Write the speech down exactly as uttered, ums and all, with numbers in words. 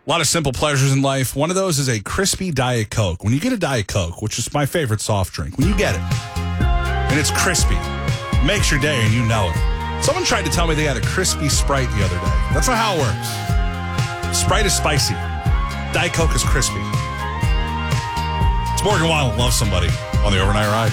A lot of simple pleasures in life. One of those is a crispy Diet Coke. When you get a Diet Coke, which is my favorite soft drink, when you get it, and it's crispy, it makes your day and you know it. Someone tried to tell me they had a crispy Sprite the other day. That's not how it works. Sprite is spicy. Diet Coke is crispy. It's Morgan Wallen, Love Somebody on the Overnight Ride.